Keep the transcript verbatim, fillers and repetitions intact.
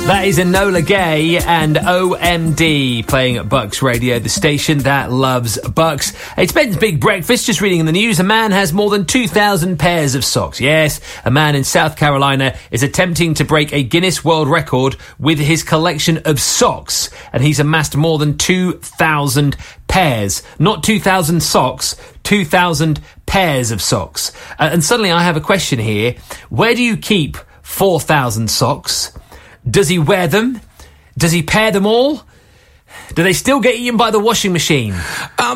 That is Enola Gay and O M D playing at Bucks Radio, the station that loves Bucks. It's Ben's Big Breakfast. Just reading in the news, a man has more than two thousand pairs of socks. Yes, a man in South Carolina is attempting to break a Guinness World Record with his collection of socks, and he's amassed more than two thousand pairs. Not two thousand socks, two thousand pairs of socks. Uh, and suddenly I have a question here. Where do you keep four thousand socks? Does he wear them? Does he pair them all? Do they still get eaten by the washing machine? Um